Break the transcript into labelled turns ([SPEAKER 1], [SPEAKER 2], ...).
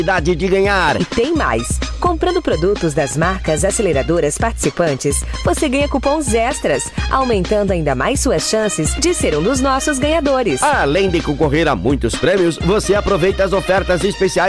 [SPEAKER 1] de ganhar.
[SPEAKER 2] E tem mais. Comprando produtos das marcas aceleradoras participantes, você ganha cupons extras, aumentando ainda mais suas chances de ser um dos nossos ganhadores.
[SPEAKER 1] Além de concorrer a muitos prêmios, você aproveita as ofertas especiais